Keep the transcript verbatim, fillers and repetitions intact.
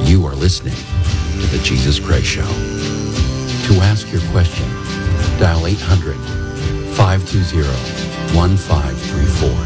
You are listening to The Jesus Gray Show. To ask your question, dial eight hundred, five two zero, one five three four.